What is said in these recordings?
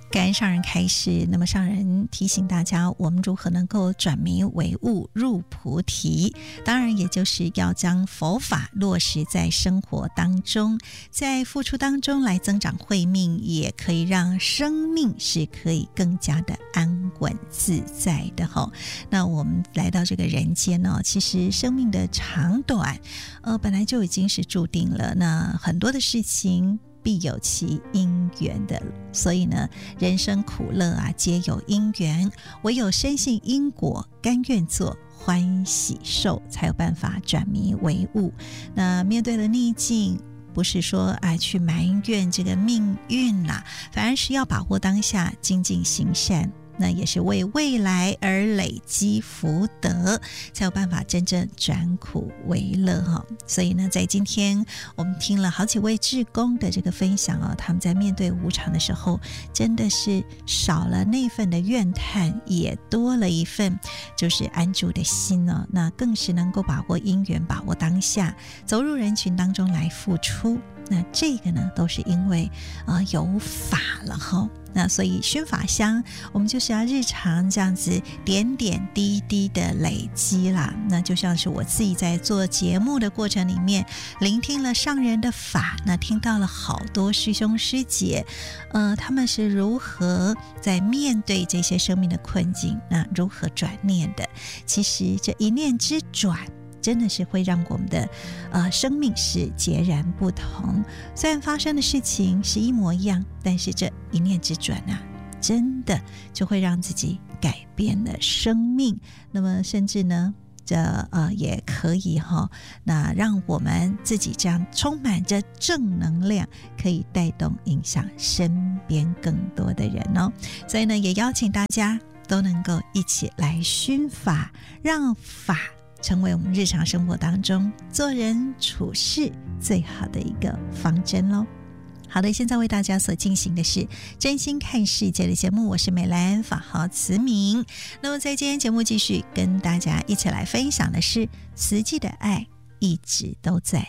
感恩上人开示，那么上人提醒大家，我们如何能够转迷为悟入菩提，当然也就是要将佛法落实在生活当中，在付出当中来增长慧命，也可以让生命是可以更加的安稳自在的。那我们来到这个人间呢，其实生命的长短本来就已经是注定了，那很多的事情必有其因缘的，所以呢，人生苦乐皆有因缘，唯有深信因果，甘愿做欢喜受，才有办法转迷为悟。那面对了逆境，不是说去埋怨这个命运啦，反而是要把握当下，精进行善，那也是为未来而累积福德，才有办法真正转苦为乐。所以呢，在今天我们听了好几位志工的这个分享他们在面对无常的时候，真的是少了那份的怨叹，也多了一份就是安住的心那更是能够把握因缘，把握当下，走入人群当中来付出。那这个呢，都是因为有法了那所以熏法香，我们就是要日常这样子点点滴滴的累积啦。那就像是我自己在做节目的过程里面，聆听了上人的法，那听到了好多师兄师姐他们是如何在面对这些生命的困境，那如何转念的。其实这一念之转，真的是会让我们的生命是截然不同。虽然发生的事情是一模一样，但是这一念之转真的就会让自己改变了生命。那么甚至呢，这也可以那让我们自己这样充满着正能量，可以带动影响身边更多的人所以呢，也邀请大家都能够一起来熏法，让法成为我们日常生活当中做人处事最好的一个方针咯。好的，现在为大家所进行的是真心看世界的节目，我是美兰，法号慈明。那么在今天节目继续跟大家一起来分享的是慈济的爱一直都在。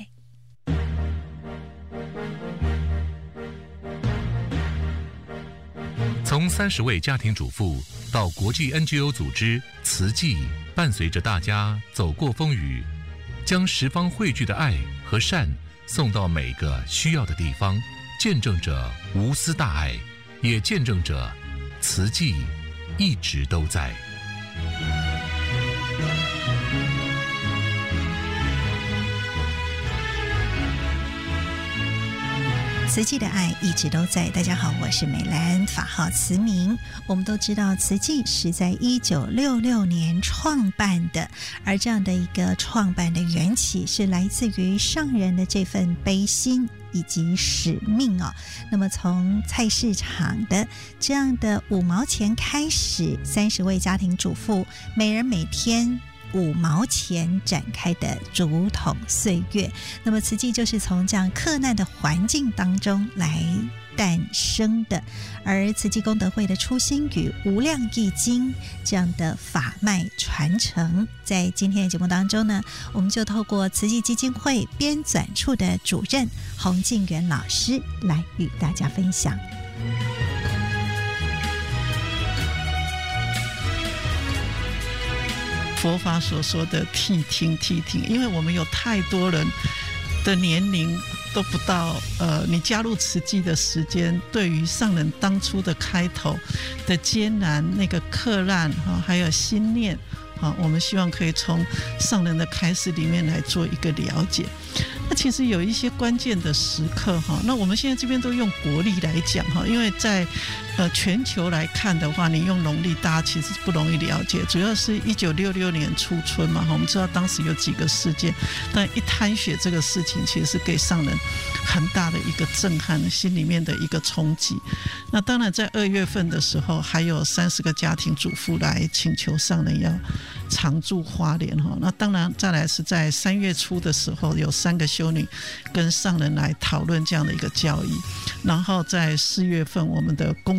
从30位家庭主妇到国际 NGO 组织慈济，伴随着大家走过风雨，将十方汇聚的爱和善送到每个需要的地方，见证着无私大爱，也见证着慈济一直都在。 慈济的爱一直都在。大家好，我是美兰，法号慈明。我们都知道慈济是在1966年创办的，而这样的一个创办的缘起是来自于上人的这份悲心以及使命那么从菜市场的这样的5毛钱开始，30位家庭主妇每人每天5毛钱展开的竹筒岁月。那么慈济就是从这样克难的环境当中来诞生的，而慈济功德会的初心与无量义经这样的法脉传承，在今天的节目当中呢，我们就透过慈济基金会编纂处的主任洪敬元老师来与大家分享。 佛法所说的谛听，因为我们有太多人的年龄都不到你加入慈济的时间，对于上人当初的开头的艰难那个克难还有心念我们希望可以从上人的开示里面来做一个了解。那其实有一些关键的时刻那我们现在这边都用国历来讲因为在全球来看的话，你用农历大家其实不容易了解，主要是1966年初春嘛我们知道当时有几个事件，但一滩血这个事情其实是给上人很大的一个震撼，心里面的一个冲击。那当然在2月份的时候，还有30个家庭主妇来请求上人要常驻花莲那当然再来是在3月初的时候，有3个修女跟上人来讨论这样的一个教义。然后在4月份，我们的公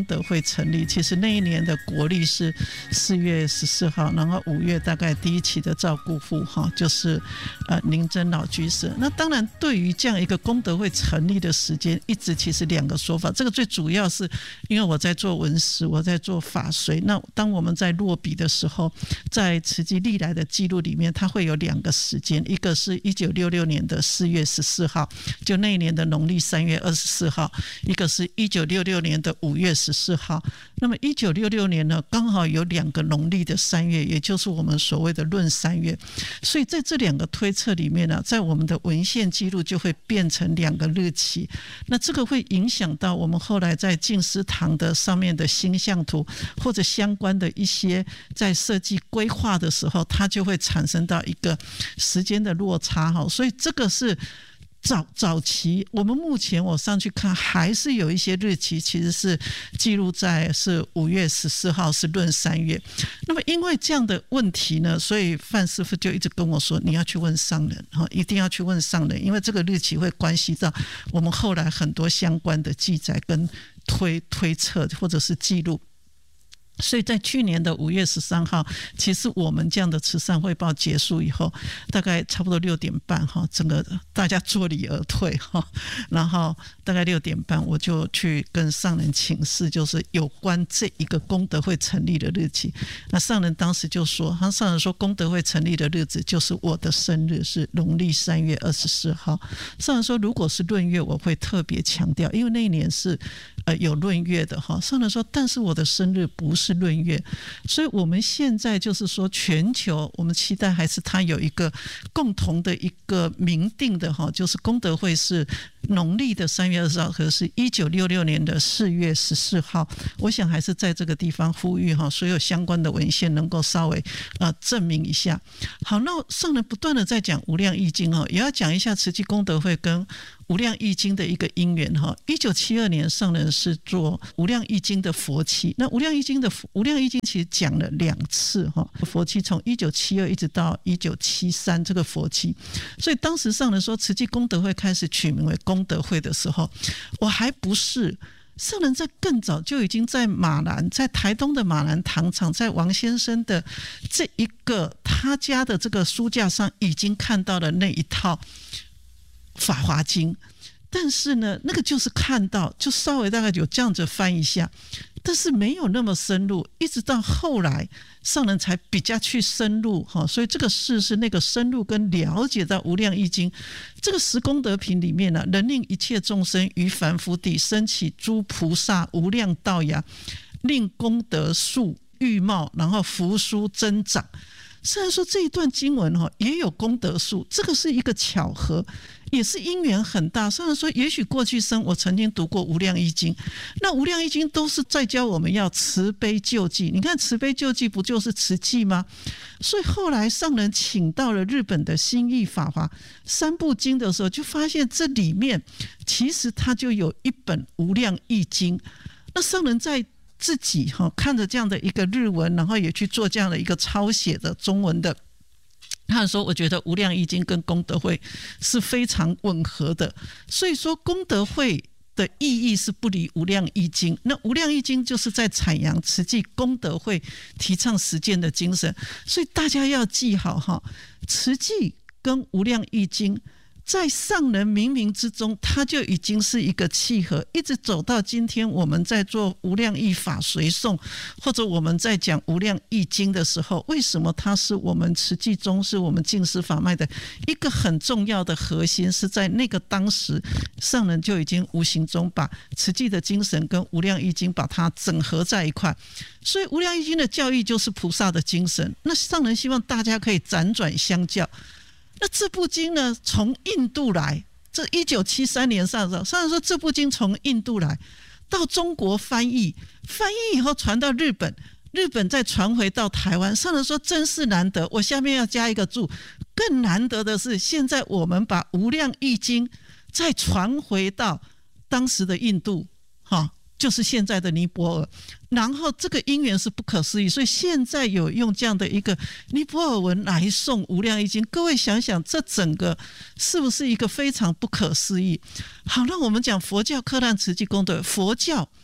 德会成立。其实那一年的国历是4月14号，然后5月大概第一期的照顾户就是宁真老居士。那当然对于这样一个功德会成立的时间，一直其实2个说法。这个最主要是因为我在做文史，我在做法随，那当我们在落笔的时候，在慈济历来的记录里面，它会有2个时间，一个是1966年的4月14号，就那一年的农历3月24号，一个是1966年的5月14号。那么1966年呢，刚好有2个农历的3月，也就是我们所谓的闰3月。所以在这2个推测里面呢，在我们的文献记录就会变成2个日期。那这个会影响到我们后来在净思堂的上面的星象图，或者相关的一些在设计规划的时候，它就会产生到一个时间的落差。所以这个是早期，我们目前我上去看还是有一些日期其实是记录在是5月14号是闰3月。那么因为这样的问题呢，所以范师傅就一直跟我说，你要去问上人，一定要去问上人，因为这个日期会关系到我们后来很多相关的记载跟推测或者是记录。所以在去年的5月13号，其实我们这样的慈善汇报结束以后，大概差不多6点半整个大家坐立而退然后大概6点半我就去跟上人请示，就是有关这一个功德会成立的日期。那上人当时就说，上人说功德会成立的日子就是我的生日，是农历3月24号。上人说如果是闰月我会特别强调，因为那一年是有闰月的上人说，但是我的生日不是闰月。所以我们现在就是说全球我们期待还是它有一个共同的一个明定的就是功德会是农历的3月20号，可是1966年的4月14号。我想还是在这个地方呼吁所有相关的文献能够稍微证明一下。好，那上人不断的在讲无量易经也要讲一下慈济功德会跟无量易经的一个因缘1972年上人是做无量易经的佛期。那无量易经其实讲了2次佛期，从1972一直到1973这个佛期。所以当时上人说慈济功德会开始取名为功德会的时候，我还不是。上人在更早就已经在马兰，在台东的马兰糖厂，在王先生的这一个他家的这个书架上已经看到了那一套法华经。但是呢，那个就是看到，就稍微大概有这样子翻一下，但是没有那么深入，一直到后来上人才比较去深入所以这个事是那个深入跟了解到无量易经这个10功德品里面能令一切众生于凡夫地升起诸菩萨无量道呀，令功德数愈茂，然后福殊增长。虽然说这一段经文也有功德数，这个是一个巧合，也是因缘很大。虽然说也许过去生我曾经读过无量易经，那无量易经都是在教我们要慈悲救济，你看慈悲救济不就是慈济吗？所以后来上人请到了日本的新译法华3部经的时候，就发现这里面其实它就有一本无量易经。那上人在自己看着这样的一个日文，然后也去做这样的一个抄写的中文的，他说我觉得无量易经跟功德会是非常吻合的。所以说功德会的意义是不离无量易经，那无量易经就是在阐扬慈济功德会提倡实践的精神。所以大家要记好慈济跟无量易经在上人冥冥之中，它就已经是一个契合，一直走到今天我们在做无量易法随诵，或者我们在讲无量易经的时候，为什么它是我们慈济中是我们净思法脉的一个很重要的核心，是在那个当时上人就已经无形中把慈济的精神跟无量易经把它整合在一块。所以无量易经的教义就是菩萨的精神，那上人希望大家可以辗转相教。那这部经呢，从印度来，这1973年上人说这部经从印度来到中国翻译以后传到日本再传回到台湾。上人说真是难得，我下面要加一个注，更难得的是现在我们把无量易经再传回到当时的印度就是现在的尼泊尔，然后这个因缘是不可思议，所以现在有用这样的一个尼泊尔文来诵无量易经。各位想想这整个是不是一个非常不可思议？好，那我们讲佛教克难慈济功德，佛教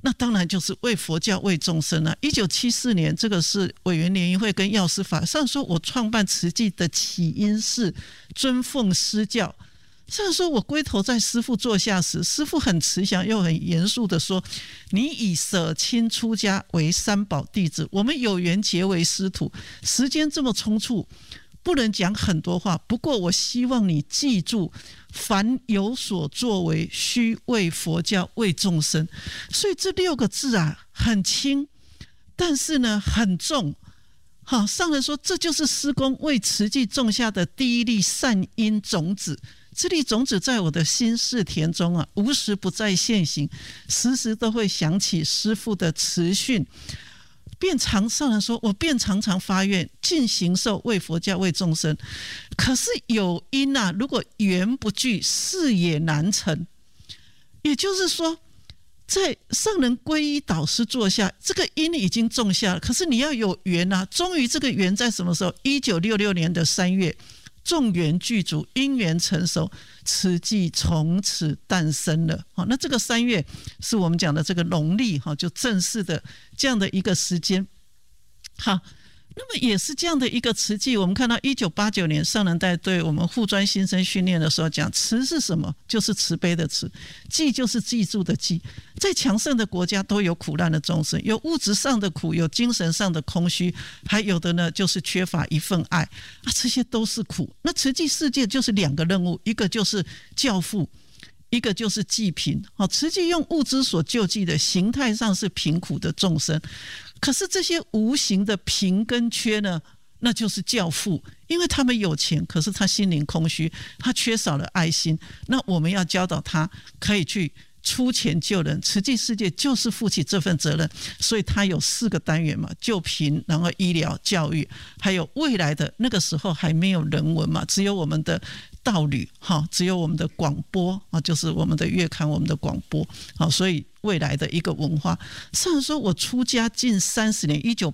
那当然就是为佛教为众生啊。1974年，这个是委员联谊会跟药师法上说，我创办慈济的起因是尊奉师教。上说我归头在师父座下时，师父很慈祥又很严肃的说，你以舍亲出家为三宝弟子，我们有缘结为师徒，时间这么匆促，不能讲很多话，不过我希望你记住，凡有所作为，须为佛教为众生。所以这6个字啊，很轻，但是呢很重。好，上人说这就是师公为慈济种下的第一粒善因种子，这粒种子在我的心室田中啊，无时不在现行，时时都会想起师父的慈训，上人说我便常常发愿尽行受为佛教为众生。可是有因啊，如果缘不具，事也难成。也就是说，在上人皈依导师座下，这个因已经种下了，可是你要有缘啊。终于这个缘在什么时候？1966年的3月，众缘具足，因缘成熟，慈济从此诞生了。那这个3月是我们讲的这个农历，就正式的这样的一个时间。好，那么也是这样的一个慈济，我们看到1989年上人在对我们护专新生训练的时候讲，慈是什么？就是慈悲的慈，济就是记住的济。在强盛的国家都有苦难的众生，有物质上的苦，有精神上的空虚，还有的呢就是缺乏一份爱啊，这些都是苦。那慈济世界就是2个任务，一个就是教富，一个就是济贫。慈济用物资所救济的形态上是贫苦的众生，可是这些无形的贫跟缺呢，那就是教富，因为他们有钱，可是他心灵空虚，他缺少了爱心。那我们要教导他可以去出钱救人，慈济世界就是负起这份责任。所以它有4个单元嘛，救贫，然后医疗、教育，还有未来的那个时候还没有人文嘛，只有我们的道旅，只有我们的广播，就是我们的月刊，我们的广播，所以未来的一个文化。上人说我出家近30年，1980